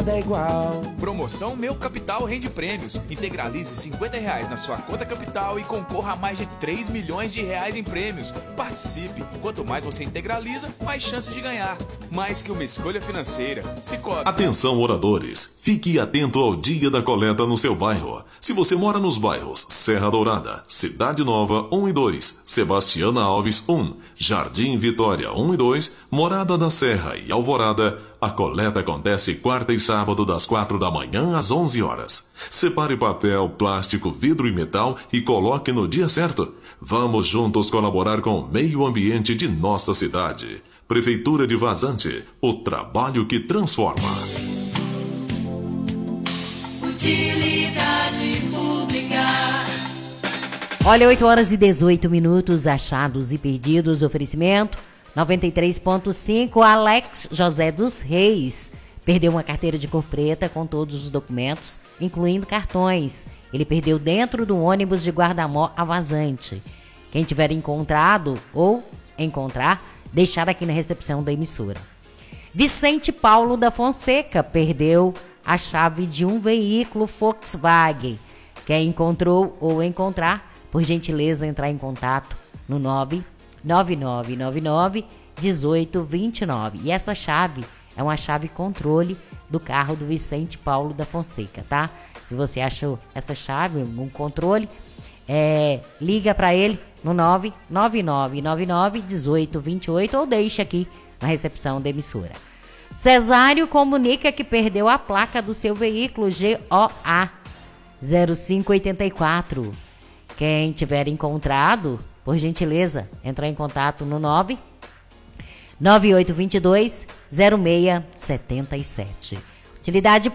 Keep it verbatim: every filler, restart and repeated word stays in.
nada é igual. Promoção Meu Capital Rende Prêmios. Integralize cinquenta reais na sua conta capital e concorra a mais de três milhões de reais em prêmios. Participe. Quanto mais você integraliza, mais chances de ganhar. Mais que uma escolha financeira. Cicobi. Atenção, moradores. Fique atento ao dia da coleta no seu bairro. Se você mora nos bairros Serra Dourada, Cidade Nova um e dois, Sebastiana Alves um, Jardim Vitória um e dois, Morada da Serra e Alvorada, a coleta acontece quarta e sábado das quatro da manhã às onze horas. Separe papel, plástico, vidro e metal e coloque no dia certo. Vamos juntos colaborar com o meio ambiente de nossa cidade. Prefeitura de Vazante, o trabalho que transforma. Utilidade pública. Olha, oito horas e dezoito minutos, achados e perdidos, oferecimento noventa e três ponto cinco, Alex José dos Reis. Perdeu uma carteira de cor preta com todos os documentos, incluindo cartões. Ele perdeu dentro do ônibus de Guardamó a Vazante. Quem tiver encontrado ou encontrar, deixar aqui na recepção da emissora. Vicente Paulo da Fonseca perdeu a chave de um veículo Volkswagen. Quem encontrou ou encontrar, por gentileza, entrar em contato no nove nove nove nove nove um oito dois nove. E essa chave é uma chave controle do carro do Vicente Paulo da Fonseca, tá? Se você achou essa chave, um controle, é, liga para ele no nove nove nove nove nove um oito dois oito ou deixa aqui na recepção da emissora. Cesário comunica que perdeu a placa do seu veículo G O A zero cinco oito quatro. Quem tiver encontrado, por gentileza, entrar em contato no nove nove oito dois dois zero seis sete sete. Utilidade